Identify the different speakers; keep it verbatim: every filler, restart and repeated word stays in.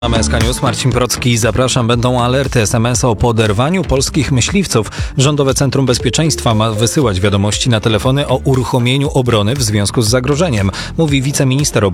Speaker 1: M S K News, Marcin Procki, zapraszam. Będą alerty S M S o poderwaniu polskich myśliwców. Rządowe Centrum Bezpieczeństwa ma wysyłać wiadomości na telefony o uruchomieniu obrony w związku z zagrożeniem, mówi wiceminister obrony